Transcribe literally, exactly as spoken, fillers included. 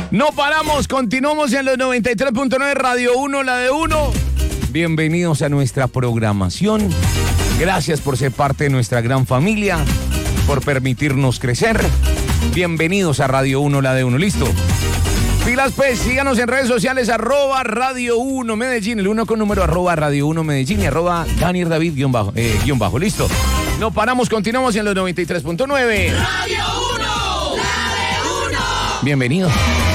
No paramos, continuamos en los noventa y tres punto nueve Radio uno, la de uno. Bienvenidos a nuestra programación. Gracias por ser parte de nuestra gran familia, por permitirnos crecer. Bienvenidos a Radio uno, la de uno. ¿Listo? Pilas, pues, síganos en redes sociales, arroba Radio uno Medellín, el uno con número, arroba Radio uno Medellín y arroba Daniel David guión bajo, eh, guión bajo. ¿Listo? No paramos, continuamos en los noventa y tres punto nueve. Radio uno, la de uno. Bienvenidos.